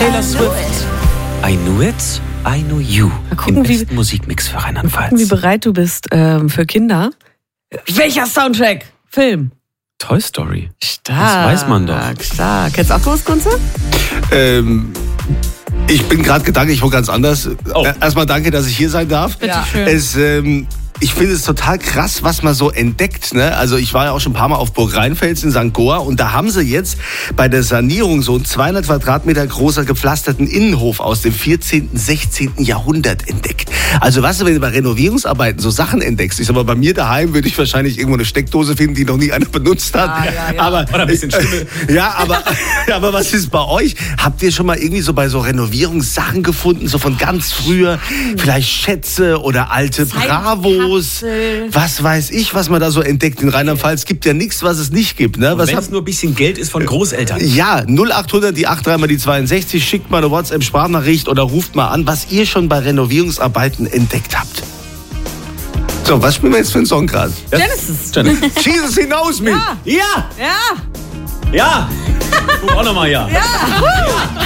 Taylor Swift. I knew it, I knew you. Gucken, Im besten Musikmix für Rheinland-Pfalz. Wie bereit du bist für Kinder. Welcher Soundtrack? Film. Toy Story. Stark. Das weiß man doch. Stark. Kennst du auch gewusst, Kunze? Ich bin gerade gedanklich wo ganz anders. Oh. Erstmal danke, dass ich hier sein darf. Bitte schön. Ich finde es total krass, was man so entdeckt. Ne? Also ich war ja auch schon ein paar Mal auf Burg Rheinfels in St. Goar und da haben sie jetzt bei der Sanierung so einen 200 Quadratmeter großer gepflasterten Innenhof aus dem 14., 16. Jahrhundert entdeckt. Also weißt du, wenn du bei Renovierungsarbeiten so Sachen entdeckst, ich sag mal, bei mir daheim würde ich wahrscheinlich irgendwo eine Steckdose finden, die noch nie einer benutzt hat. Ja. Aber, Oder ein bisschen Schimmel. ja, aber was ist bei euch? Habt ihr schon mal irgendwie so bei so Renovierungssachen gefunden, so von ganz früher? Vielleicht Schätze oder alte Bravos? Was weiß ich, was man da so entdeckt. In Rheinland-Pfalz gibt ja nichts, was es nicht gibt. Ne? Wenn es nur ein bisschen Geld ist von Großeltern. Ja, 0800 die 83 mal die 62, schickt mal eine WhatsApp-Sprachnachricht oder ruft mal an, was ihr schon bei Renovierungsarbeiten entdeckt habt. So, was spielen wir jetzt für einen Song gerade? Genesis. Jesus, he knows me. Ja! Ja. Ja! Guck auch nochmal ja. Ja.